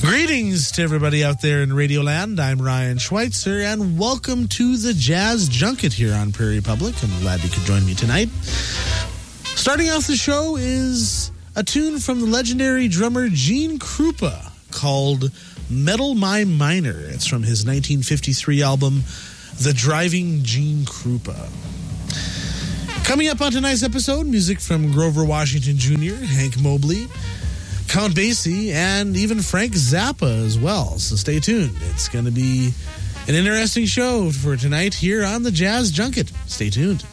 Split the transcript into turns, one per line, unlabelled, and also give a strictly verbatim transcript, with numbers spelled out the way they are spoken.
Greetings to everybody out there in Radioland. I'm Ryan Schweitzer, and welcome to the Jazz Junket here on Prairie Public. I'm glad you could join me tonight. Starting off the show is a tune from the legendary drummer Gene Krupa called Metal My Miner. It's from his nineteen fifty-three album, The Driving Gene Krupa. Coming up on tonight's episode, music from Grover Washington Junior, Hank Mobley, Count Basie, and even Frank Zappa as well. So stay tuned. It's going to be an interesting show for tonight here on the Jazz Junket. Stay tuned.